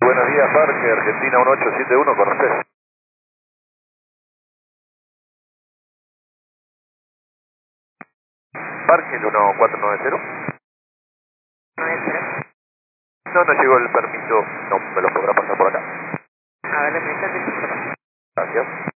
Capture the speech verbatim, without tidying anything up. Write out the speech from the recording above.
Buenos días, Parque, Argentina uno ocho siete uno, con usted. Parque el uno cuatro nueve cero. nueve cero. No nos llegó el permiso, no me lo podrá pasar por acá. A ver, le presento el sistema. Gracias.